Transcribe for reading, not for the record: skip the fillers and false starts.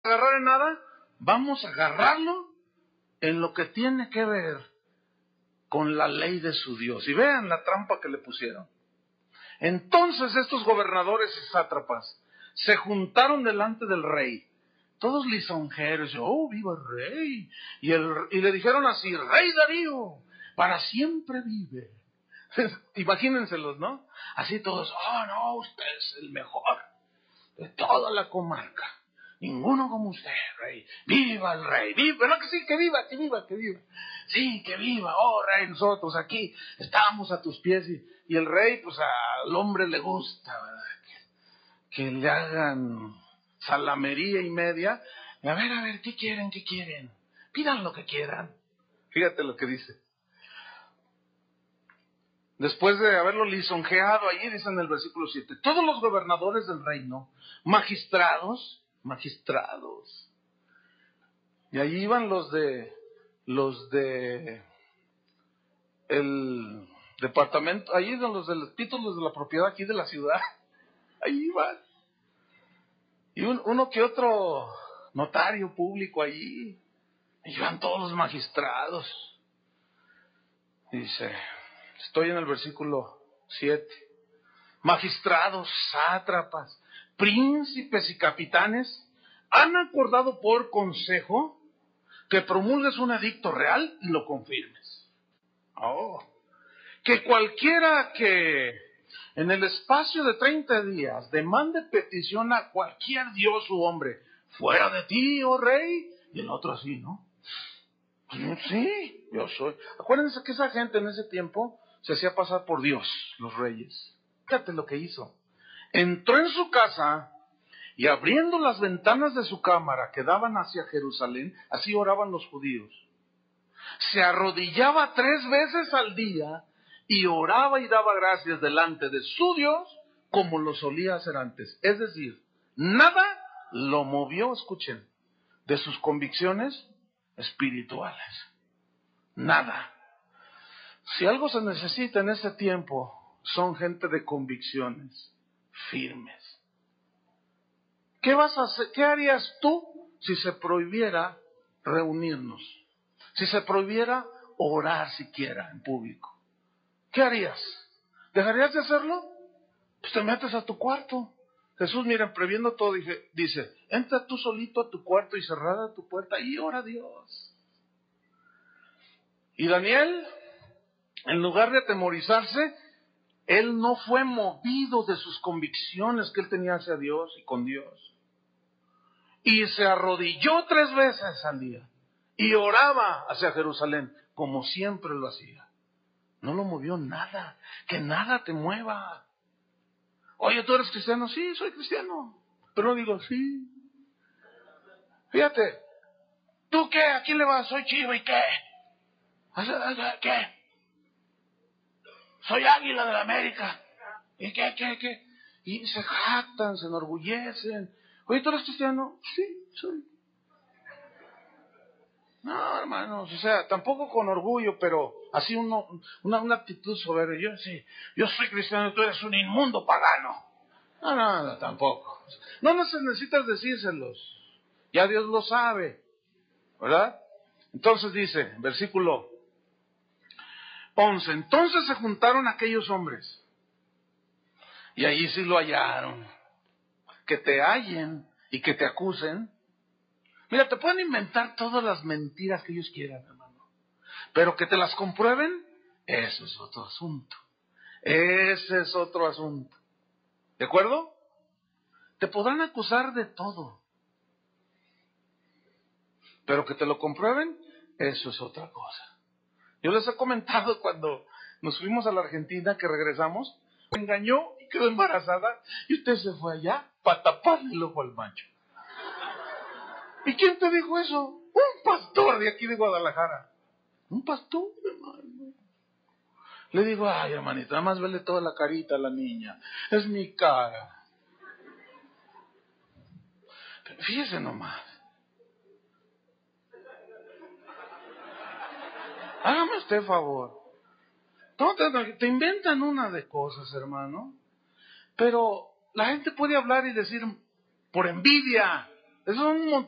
agarrar en nada, vamos a agarrarlo en lo que tiene que ver con la ley de su Dios. Y vean la trampa que le pusieron. Entonces estos gobernadores y sátrapas se juntaron delante del rey, todos lisonjeros, ¡oh, viva el rey! Y le dijeron así: Rey Darío, para siempre vive. Imagínenselos, ¿no? Así todos: ¡oh, no, usted es el mejor de toda la comarca! Ninguno como usted, rey. ¡Viva el rey! ¡Viva! ¿No que sí? ¡Que viva, que viva, que viva! Sí, que viva. ¡Oh, rey! Nosotros aquí estamos a tus pies. Y el rey, pues al hombre le gusta, ¿verdad? Que le hagan salamería y media. A ver, ¿qué quieren? ¿Qué quieren? Pidan lo que quieran. Fíjate lo que dice. Después de haberlo lisonjeado, allí dice en el versículo 7, todos los gobernadores del reino, magistrados, y allí iban los de el departamento, allí iban los de los títulos de la propiedad aquí de la ciudad, allí iban, y uno que otro notario público allí, y iban todos los magistrados. Dice, estoy en el versículo 7, magistrados, sátrapas, príncipes y capitanes han acordado por consejo que promulgues un edicto real y lo confirmes. Que cualquiera que en el espacio de 30 días demande petición a cualquier dios u hombre fuera de ti, oh rey, y el otro así, ¿no? Sí, yo soy. Acuérdense que esa gente en ese tiempo se hacía pasar por Dios, los reyes. Fíjate lo que hizo. Entró en su casa y abriendo las ventanas de su cámara que daban hacia Jerusalén, así oraban los judíos. Se arrodillaba 3 veces al día y oraba y daba gracias delante de su Dios como lo solía hacer antes. Es decir, nada lo movió, escuchen, de sus convicciones espirituales. Nada. Si algo se necesita en ese tiempo, son gente de convicciones firmes. ¿Qué vas a hacer? ¿Qué harías tú si se prohibiera reunirnos? Si se prohibiera orar siquiera en público. ¿Qué harías? ¿Dejarías de hacerlo? Pues te metes a tu cuarto. Jesús, miren, previendo todo, dice, entra tú solito a tu cuarto y cerrada tu puerta y ora a Dios. Y Daniel, en lugar de atemorizarse, él no fue movido de sus convicciones que él tenía hacia Dios y con Dios. Y se arrodilló 3 veces al día y oraba hacia Jerusalén, como siempre lo hacía. No lo movió nada, que nada te mueva. Oye, ¿tú eres cristiano? Sí, soy cristiano. Pero no digo, sí. Fíjate, ¿tú qué? ¿A quién le vas? Soy Chivo, ¿y qué? ¿Qué? Soy Águila de la América. ¿Y qué? Y se jactan, se enorgullecen. Oye, ¿tú eres cristiano? Sí, soy. No, hermanos, o sea, tampoco con orgullo, pero así una actitud soberbia. Yo soy cristiano, tú eres un inmundo pagano. No, tampoco. No necesitas decírselos. Ya Dios lo sabe, ¿verdad? Entonces dice, versículo 11, entonces se juntaron aquellos hombres, y allí sí lo hallaron. Que te hallen y que te acusen. Mira, te pueden inventar todas las mentiras que ellos quieran, hermano. Pero que te las comprueben, eso es otro asunto. Ese es otro asunto. ¿De acuerdo? Te podrán acusar de todo. Pero que te lo comprueben, eso es otra cosa. Yo les he comentado cuando nos fuimos a la Argentina, que regresamos, me engañó y quedó embarazada, y usted se fue allá para taparle el ojo al macho. ¿Y quién te dijo eso? Un pastor de aquí de Guadalajara. Un pastor, hermano. Le digo, ay, hermanito, nada más vele toda la carita a la niña. Es mi cara. Pero fíjese nomás. Hágame usted favor. No, te inventan una de cosas, hermano. Pero la gente puede hablar y decir por envidia. Eso es un montón.